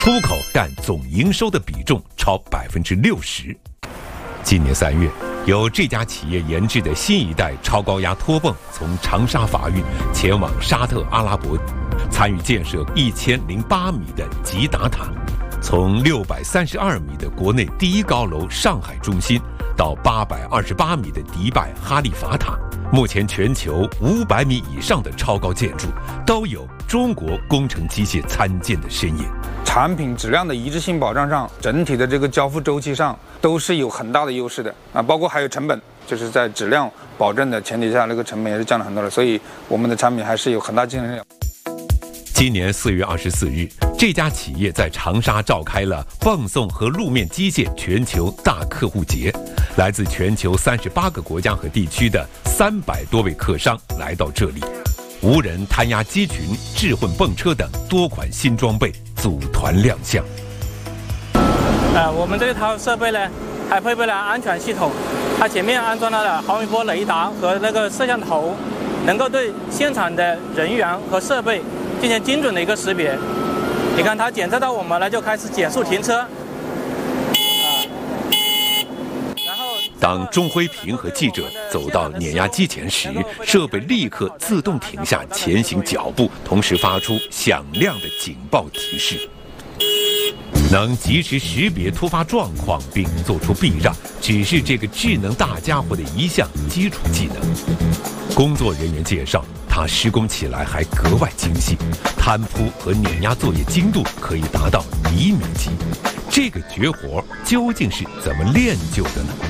出口占总营收的比重超60%。今年3月，由这家企业研制的新一代超高压拖泵从长沙发运前往沙特阿拉伯，参与建设1008米的吉达塔，从632米的国内第一高楼上海中心到828米的迪拜哈利法塔。目前全球500米以上的超高建筑都有中国工程机械参建的身影。 产品质量的一致性保障上，整体的这个交付周期上都是有很大的优势的啊，包括还有成本，就是在质量保证的前提下，那个成本也是降了很多的，所以我们的产品还是有很大竞争力。 今年4月24日，这家企业在长沙召开了泵送和路面机械全球大客户节，来自全球38个国家和地区的300多位客商来到这里，无人摊压机群、智混泵车等多款新装备组团亮相。 我们这套设备呢，还配备了安全系统，它前面安装了毫米波雷达和那个摄像头，能够对现场的人员和设备进行精准的一个识别。你看，它检测到我们了，就开始减速停车。 当钟辉平和记者走到碾压机前时，设备立刻自动停下前行脚步，同时发出响亮的警报提示。能及时识别突发状况并做出避让，只是这个智能大家伙的一项基础技能。工作人员介绍，它施工起来还格外精细，摊铺和碾压作业精度可以达到厘米级。这个绝活究竟是怎么练就的呢？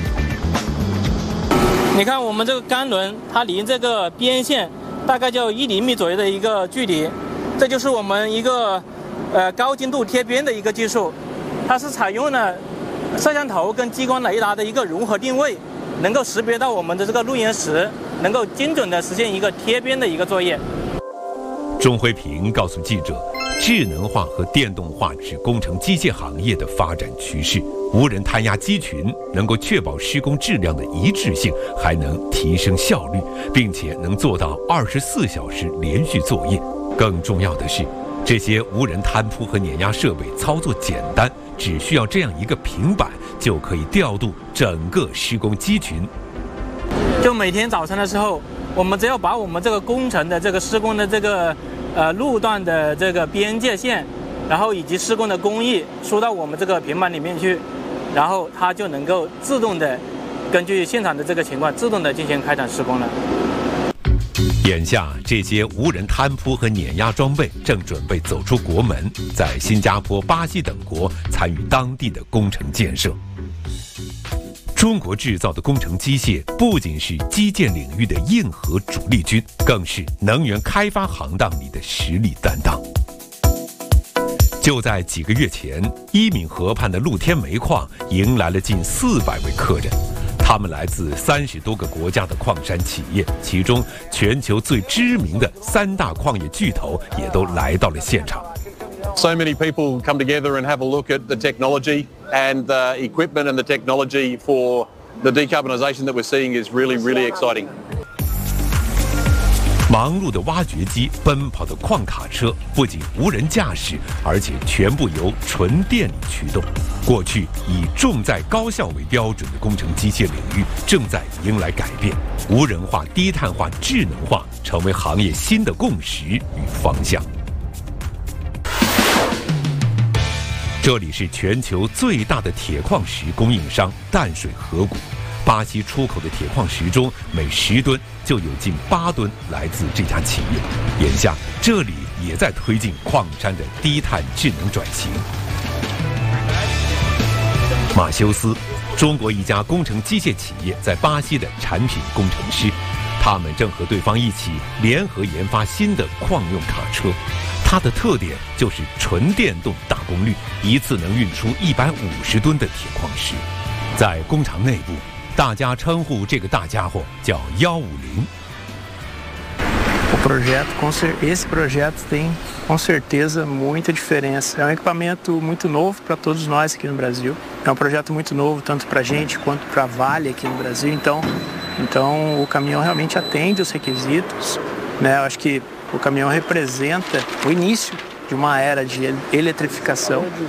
你看我们这个钢轮，它离这个边线大概就1厘米左右的一个距离，这就是我们一个高精度贴边的一个技术。它是采用了摄像头跟激光雷达的一个融合定位，能够识别到我们的这个路岩石，能够精准的实现一个贴边的一个作业。 钟辉平告诉记者，智能化和电动化是工程机械行业的发展趋势。无人摊压机群能够确保施工质量的一致性，还能提升效率，并且能做到24小时连续作业。更重要的是，这些无人摊铺和碾压设备操作简单，只需要这样一个平板就可以调度整个施工机群。 就每天早晨的时候，我们只要把我们这个工程的这个施工的这个路段的这个边界线，然后以及施工的工艺输到我们这个平板里面去，然后它就能够自动的根据现场的这个情况自动的进行开展施工了。 眼下这些无人摊铺和碾压装备正准备走出国门，在新加坡、巴西等国参与当地的工程建设。中国制造的工程机械不仅是基建领域的硬核主力军，更是能源开发行当里的实力担当。就在几个月前，伊敏河畔的露天煤矿迎来了近400位客人，他们来自30多个国家的矿山企业，其中全球最知名的3大矿业巨头也都来到了现场。 So many people come together and have a look at the technology and the equipment and the technology for the decarbonisation that we're seeing is really, really exciting. 忙碌的挖掘机、奔跑的矿卡车，不仅无人驾驶，而且全部由纯电力驱动。过去以重在高效为标准的工程机械领域正在迎来改变，无人化、低碳化、智能化成为行业新的共识与方向。这里是全球最大的铁矿石供应商淡水河谷。巴西出口的铁矿石中，每10吨就有近8吨来自这家企业。眼下，这里也在推进矿山的低碳智能转型。马修斯，中国一家工程机械企业在巴西的产品工程师，他们正和对方一起联合研发新的矿用卡车。它的特点就是纯电动大功率，一次能运出150吨的铁矿石。在工厂内部，大家称呼这个大家伙叫150。 Esse projeto tem com certeza muita diferença. É um equipamento muito novo para todos nós aqui no Brasil. É um projeto muito novo tanto para a gente quanto para a Vale aqui no Brasil. Então o caminhão realmente atende os requisitos, né? Eu acho que o caminhão representa o início de uma era de eletrificação